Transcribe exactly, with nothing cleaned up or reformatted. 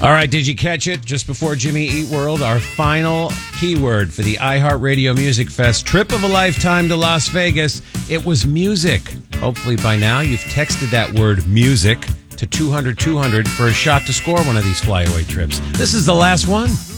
All right, did you catch it? Just before Jimmy Eat World, our final keyword for the iHeartRadio Music Fest trip of a lifetime to Las Vegas. It was music. Hopefully by now you've texted that word music to two hundred two hundred for a shot to score one of these flyaway trips. This is the last one.